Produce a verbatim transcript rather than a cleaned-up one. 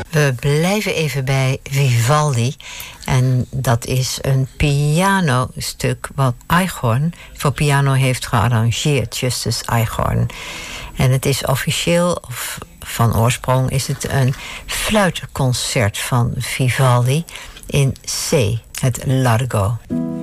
We blijven even bij Vivaldi. En dat is een pianostuk wat Eichhorn voor piano heeft gearrangeerd. Justus Eichhorn. En het is officieel, of van oorsprong, is het een fluitconcert van Vivaldi in C, het Largo.